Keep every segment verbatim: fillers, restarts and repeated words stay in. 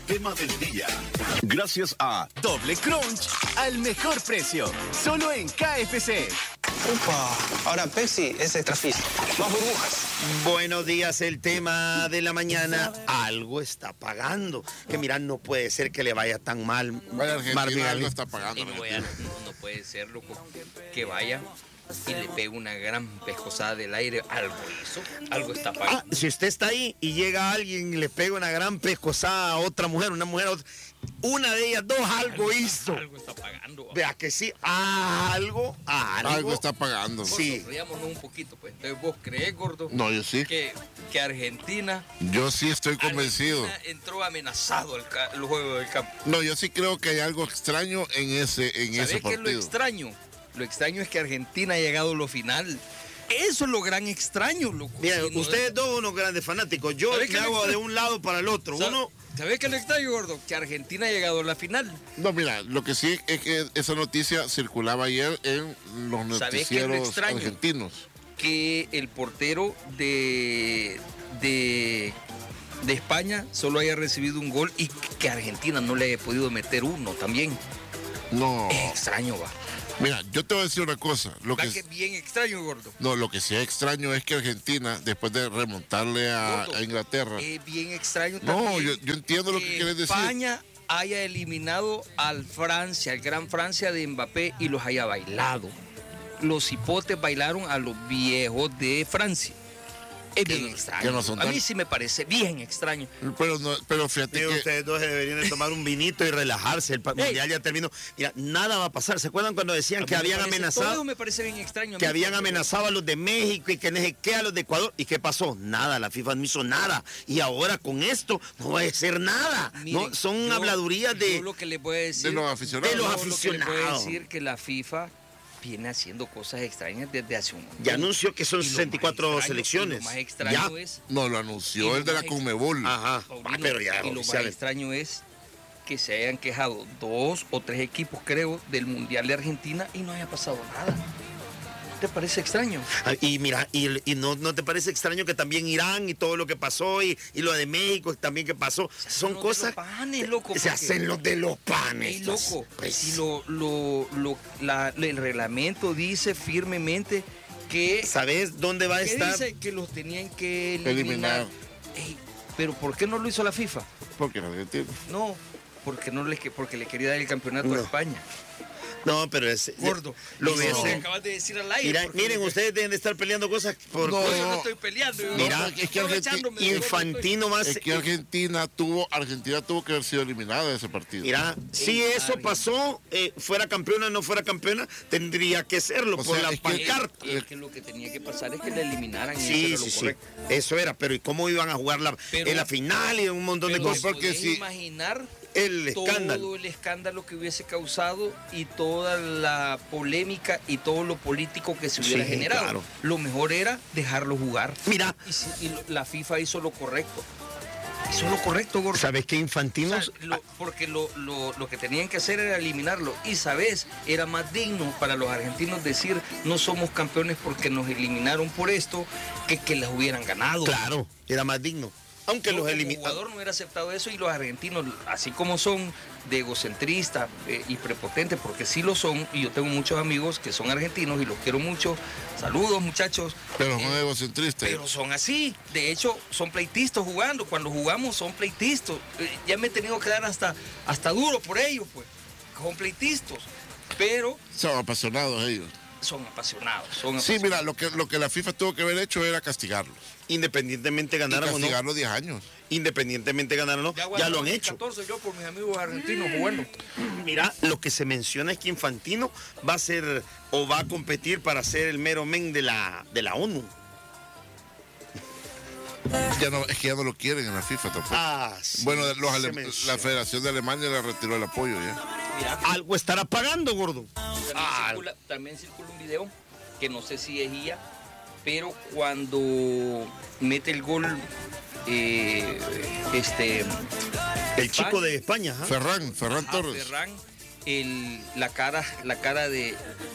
tema del día. Gracias a Doble Crunch al mejor precio. Solo en K F C. Upa, ahora Pepsi es extra fizz. Más burbujas. Buenos días, el tema de la mañana. Algo está pagando. Que mira, no puede ser que le vaya tan mal. Vaya Argentina, Marvin, algo está pagando. Y no, voy a- no, no puede ser, loco, que vaya y le pegue una gran pescosada del aire. Algo hizo, algo está Ah, pagando. si usted está ahí y llega alguien y le pega una gran pescosada a otra mujer, una mujer a otra, una de ellas dos algo hizo. Algo está pagando. Vea que sí, algo, algo. Algo está pagando. Sí. Riámonos un poquito, pues. Entonces, ¿vos crees, gordo? No, yo sí. Que, que Argentina, Yo sí estoy convencido. Argentina entró amenazado al ca- el juego del campo. No, yo sí creo que hay algo extraño en ese, en ¿Sabés ese qué es lo partido. extraño? Lo extraño es que Argentina ha llegado a lo final. Eso es lo gran extraño, loco. Mira, Sí, no ustedes es- dos unos grandes fanáticos. Yo ¿Sabés me qué me hago extraña? de un lado para el otro. ¿Sabe- Uno, ¿Sabés qué es lo extraño, gordo? Que Argentina ha llegado a la final. No, mira, lo que sí es que esa noticia circulaba ayer en los ¿Sabés qué es lo noticieros extraño? argentinos. Que el portero de, de, de España solo haya recibido un gol y que Argentina no le haya podido meter uno también. No, Es extraño, va. mira, yo te voy a decir una cosa. Lo Va que, que es bien extraño, gordo. no, lo que sí es extraño es que Argentina, después de remontarle a, Gordo, a Inglaterra, Es bien extraño No, también. yo- yo entiendo lo que quieres decir. España haya eliminado al Francia, al Gran Francia de Mbappé y los haya bailado. Los hipotes bailaron a los viejos de Francia. Es bien no- extraño. que no son a tan- mí sí me parece bien extraño. pero, no, pero fíjate digo, que... ustedes dos se deberían de tomar un vinito y relajarse. El pa- Ey. mundial ya terminó. Mira, nada va a pasar. ¿Se acuerdan cuando decían A que mí me habían parece- amenazado? Todo me parece bien extraño. a Que mí, habían porque- amenazado a los de México y que no sé qué, a los de Ecuador. ¿Y qué pasó? Nada, la FIFA no hizo nada. Y ahora con esto no va a ser nada. Miren, no, son yo- habladurías de... yo lo que les voy a decir, de los aficionados. de los yo lo que les voy a aficionados. decir que la FIFA viene haciendo cosas extrañas desde hace un montón. Ya anunció que son Y lo más sesenta y cuatro extraño- selecciones. y Lo más extraño Ya. es No, lo Y anunció lo el de la más ex- Conmebol. Ajá. Paulino, Ah, pero ya y lo más oficial. extraño es que se hayan quejado dos o tres equipos, creo, del Mundial de Argentina y no haya pasado nada. ¿Te parece extraño? Ah, Y mira, y, y no, ¿no te parece extraño que también Irán y todo lo que pasó y, y lo de México también que pasó? Son los de cosas... los panes, loco, Se porque- hacen los de los panes. Ey, loco, Pues, si lo, lo, lo- la- el reglamento dice firmemente que... ¿Sabes dónde va a ¿Qué estar? dice? Que los tenían que eliminar. Eliminar. Ey, pero ¿por qué no lo hizo la FIFA? Porque la Argentina. No, porque, no le, porque le quería dar el campeonato No. a España. No, pero es... Gordo, Lo eso ves, es lo que eh. acabas de decir al aire. Mira, porque- miren, ustedes deben de estar peleando cosas por... No, No, yo no estoy peleando. yo Mira, no- es que estoy Argentina- agachándome, yo no Infantino más... Es que Argentina tuvo, Argentina tuvo que haber sido eliminada de ese partido. Mira, si Ey, eso Argen- pasó, eh, fuera campeona o no fuera campeona, tendría que serlo O por sea, la es que- estoy- pancarta. Es, es que lo que tenía que pasar es que le eliminaran y Sí, eso era sí, lo sí. correcto. Eso era, pero ¿y cómo iban a jugar la, Pero- en la final y un montón de Pero cosas? ¿te porque podés sí. imaginar El todo escándalo. el escándalo que hubiese causado y toda la polémica y todo lo político que se hubiera Sí, generado. claro. Lo mejor era dejarlo jugar. Mira, Y, si- y lo- la FIFA hizo lo correcto. Hizo lo correcto, gordo. ¿sabes qué O Infantino? sea, lo- porque lo, lo- lo que tenían que hacer era eliminarlo. Y sabes, era más digno para los argentinos decir no somos campeones porque nos eliminaron por esto que que las hubieran ganado. Claro, era más digno. Aunque Yo los como eliminaron. jugador no hubiera aceptado eso y los argentinos, así como son de egocentristas eh, y prepotentes, porque sí lo son, y yo tengo muchos amigos que son argentinos y los quiero mucho. Saludos, muchachos. Pero son Eh, egocentristas. Pero son así. De hecho, son pleitistas jugando. Cuando jugamos son pleitistas. Eh, ya me he tenido que dar hasta, hasta duro por ellos, pues. Son pleitistas. Pero Son apasionados ellos. son apasionados. Son Sí, apasionados. mira, lo que, lo que la FIFA tuvo que haber hecho era castigarlos. Independientemente Y ganaran o no. castigarlos diez años. Independientemente ganaran o no. voy Ya a lo han dar hecho. catorce yo por mis amigos argentinos jugando. Mira, lo que se menciona es que Infantino va a ser o va a competir para ser el mero men de la, de la ONU. Ya no, es que ya no lo quieren en la FIFA tampoco. Ah, sí, bueno, los se ale- menciona. la Federación de Alemania le retiró el apoyo ya. Mira, Algo estará pagando, gordo. También, Ah. circula, también circula un video que no sé si es ella, pero cuando mete el gol, eh, este, El chico de España, ¿ah? Ferran, Ferran ajá, Torres. Ferran, el, la cara, la cara de,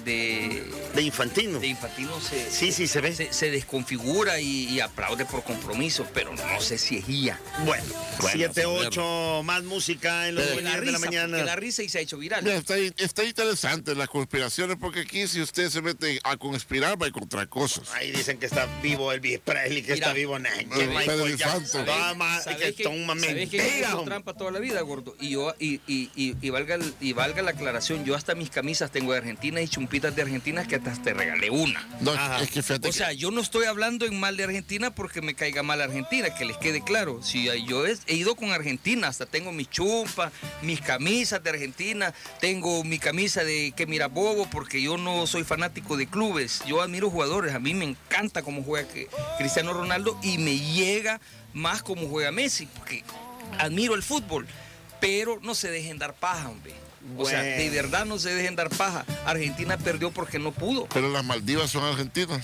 de, De Infantino. de Infantino se, Sí, sí, se ve. se, se desconfigura y, y aplaude por compromiso, pero no sé si es guía. Bueno, Bueno, siete ocho, más música en los Porque la buenos días de la risa, porque mañana. la risa y se ha hecho viral. Mira, está, está interesante las conspiraciones, porque aquí si usted se mete a conspirar va a encontrar cosas. Ahí dicen que está vivo Elvis Presley, que Mira, está vivo Nash, eh, Michael Pedro Jackson. Infante. No, ma- que que, son una ¿sabés que mentira, hizo hombre. trampa toda la vida, gordo? Y yo, y, y, y, y valga, el- y valga la aclaración, yo hasta mis camisas tengo de Argentina y chumpitas de Argentina que hasta te regalé una. No, Ajá. es que fíjate O sea, yo no estoy hablando en mal de Argentina porque me caiga mal Argentina, que les quede claro. Si yo he, he ido con Argentina, hasta tengo mis chumpas, mis camisas de Argentina, tengo mi camisa de que mira bobo, porque yo no soy fanático de clubes. Yo admiro jugadores, a mí me encanta cómo juega que- Cristiano Ronaldo y me llega más como juega Messi, porque admiro el fútbol, pero no se dejen dar paja, hombre. O sea, Bueno. de verdad no se dejen dar paja. Argentina perdió porque no pudo. pero las Maldivas son argentinas.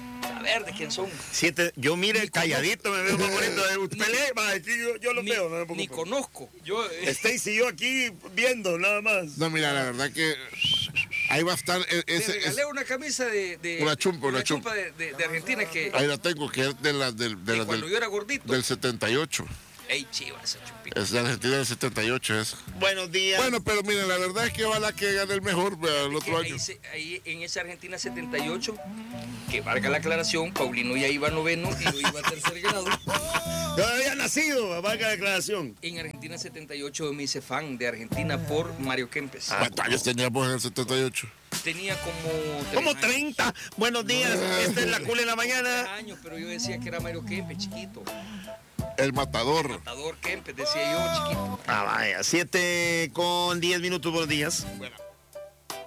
A ver, ¿de quién son? Siete, yo mire, Ni calladito me veo más bonito. de Ni- Pelé, ma, aquí yo, yo lo Ni, veo, no me ni preocupe. conozco. Yo, eh, Stacy y yo aquí viendo, nada más. No, mira, la verdad que ahí va a estar e- te ese, regalé ese- una camisa de, de- Una chumpa, una chumpa. de, de- de Argentina que ahí la tengo, que es de la del, de de la cuando del, yo era gordito. del setenta y ocho. Ey, chiva, esa chumpita. Es de Argentina del setenta y ocho esa. Buenos días. Bueno, pero miren, la verdad es que ojalá que gane el mejor vea, el Que otro ahí, año. se- ahí en esa Argentina setenta y ocho, que valga la aclaración, Paulino ya iba a noveno y yo iba a tercer grado. Yo había nacido, valga la declaración. En Argentina setenta y ocho me hice fan de Argentina por Mario Kempes. ¿Cuántos años teníamos en el setenta y ocho? Tenía como tres Como años. treinta. Buenos días, esta es la cool en la Tres mañana. años, pero yo decía que era Mario Kempes, chiquito. El matador. Matador Kempes, decía yo, chiquito. Ah, vaya, siete con diez minutos, buenos días. Bueno.